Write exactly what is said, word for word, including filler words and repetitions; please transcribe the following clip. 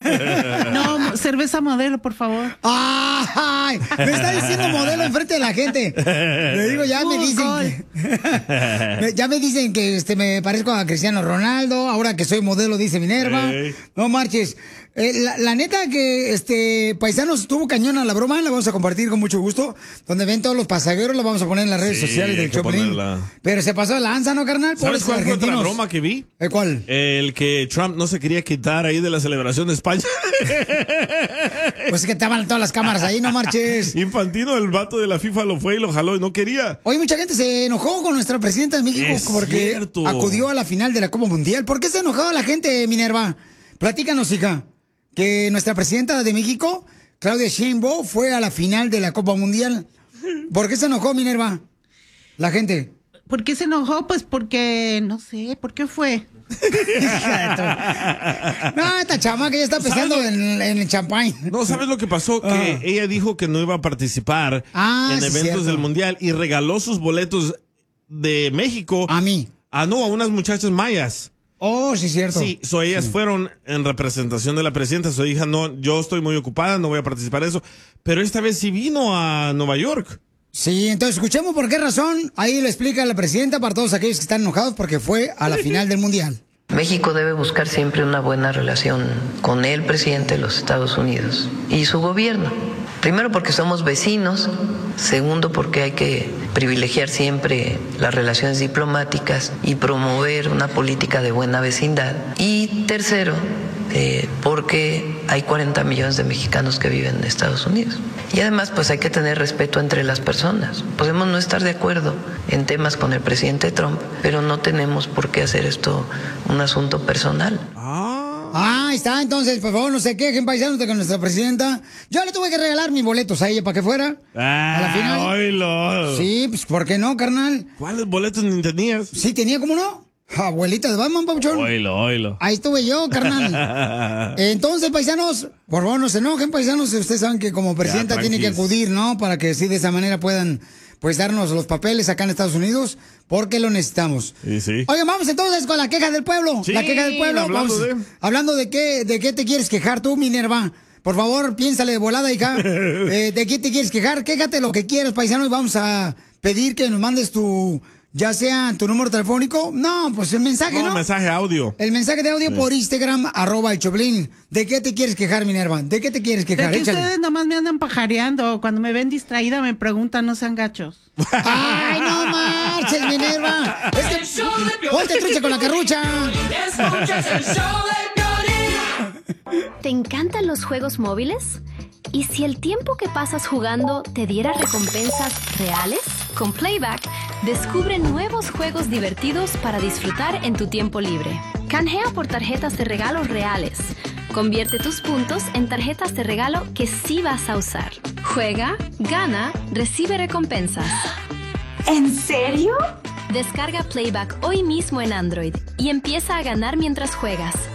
No, cerveza Modelo, por favor. ¡Ay! Me está diciendo Modelo enfrente de la gente. Le digo, ya me dicen que, ya me dicen que este, me parezco a Cristiano Ronaldo, ahora que soy modelo, dice Minerva. Hey. No marches. Eh, la, la neta que este Paisanos estuvo cañona la broma, la vamos a compartir con mucho gusto. Donde ven todos los pasajeros, la vamos a poner en las redes sí, sociales del Choplin. Pero se pasó de lanza, ¿no, carnal? ¿Sabes cuál fue otra broma que vi? ¿El cuál? El que Trump no se quería quitar ahí de la celebración de España. Pues es que estaban todas las cámaras ahí, no marches. Infantino, el vato de la FIFA, lo fue y lo jaló y no quería. Oye, mucha gente se enojó con nuestra presidenta de México es porque cierto. acudió a la final de la Copa Mundial. ¿Por qué se enojó la gente, Minerva? Platícanos, hija. Que nuestra presidenta de México, Claudia Sheinbaum, fue a la final de la Copa Mundial. ¿Por qué se enojó, Minerva? La gente. ¿Por qué se enojó? Pues porque, no sé, ¿por qué fue? No, esta chamaca ya está pensando en, en el champán. No, ¿sabes lo que pasó? Que uh. ella dijo que no iba a participar ah, en sí eventos cierto. del Mundial y regaló sus boletos de México. A mí. Ah, no, a unas muchachas mayas. Oh, sí, cierto. Sí, so ellas sí. fueron en representación de la presidenta. Su hija, no, yo estoy muy ocupada, no voy a participar de eso. Pero esta vez sí vino a Nueva York. Sí, entonces escuchemos por qué razón. Ahí le explica la presidenta para todos aquellos que están enojados porque fue a la final del Mundial. México debe buscar siempre una buena relación con el presidente de los Estados Unidos y su gobierno. Primero porque somos vecinos, segundo porque hay que privilegiar siempre las relaciones diplomáticas y promover una política de buena vecindad. Y tercero, eh, porque hay cuarenta millones de mexicanos que viven en Estados Unidos. Y además pues hay que tener respeto entre las personas. Podemos no estar de acuerdo en temas con el presidente Trump, pero no tenemos por qué hacer esto un asunto personal. Ah, ahí está, entonces, por favor, no se quejen, paisanos, de con nuestra presidenta. Yo le tuve que regalar mis boletos a ella para que fuera ah, a la final. Oílo. Sí, pues, ¿por qué no, carnal? ¿Cuáles boletos ni tenías? Sí, tenía, ¿cómo no? Abuelita de Batman, papuchón. Oílo, oílo. Ahí estuve yo, carnal. Entonces, paisanos, por favor, no se enojen, paisanos. Ustedes saben que como presidenta ya, tiene que acudir, ¿no? Para que sí, de esa manera puedan, pues, darnos los papeles acá en Estados Unidos, porque lo necesitamos. Sí, sí. Oigan, vamos entonces con la queja del pueblo. Sí, la queja del pueblo. Hablando vamos, de... Hablando de qué, de qué te quieres quejar tú, Minerva. Por favor, piénsale de volada, hija. eh, ¿De qué te quieres quejar? Quéjate lo que quieras, paisano, y vamos a pedir que nos mandes tu... Ya sea tu número telefónico, no, pues el mensaje, ¿no? No, mensaje audio. El mensaje de audio sí. por Instagram, arroba el Choplin. ¿De qué te quieres quejar, Minerva? ¿De qué te quieres quejar? De que Échale. ustedes nomás me andan pajareando. Cuando me ven distraída me preguntan, no sean gachos. ¡Ay, no marches, Minerva! Es que... ¡Ponte trucha con la carrucha! ¿Te encantan los juegos móviles? ¿Y si el tiempo que pasas jugando te diera recompensas reales? Con Playback, descubre nuevos juegos divertidos para disfrutar en tu tiempo libre. Canjea por tarjetas de regalos reales. Convierte tus puntos en tarjetas de regalo que sí vas a usar. Juega, gana, recibe recompensas. ¿En serio? Descarga Playback hoy mismo en Android y empieza a ganar mientras juegas.